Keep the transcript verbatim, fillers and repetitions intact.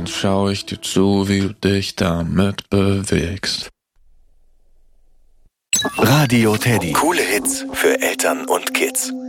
dann schau ich dir zu, wie du dich damit bewegst. Radio Teddy. Coole Hits für Eltern und Kids.